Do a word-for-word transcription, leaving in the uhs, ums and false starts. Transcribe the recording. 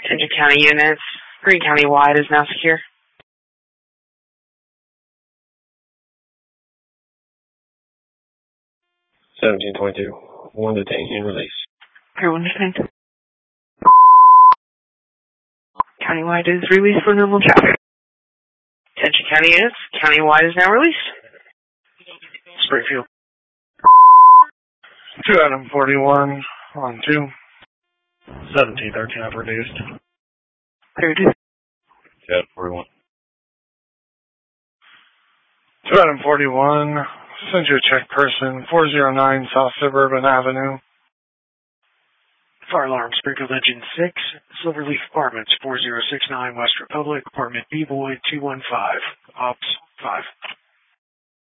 Attention County units. Greene County wide is now secure. seventeen twenty-two. One detained and release. Everyone detained. Countywide is released for normal traffic. Attention County units. Countywide is now released. Springfield. two Adam forty-one on two. seventeen thirteen I've reduced. Reduced. two Adam forty-one. two Adam forty-one. Send you a check person. four oh nine South Suburban Avenue. Fire alarm, Springfield Engine six, Silverleaf Apartments, four oh six nine West Republic, Apartment B-Boy two one five, Ops five.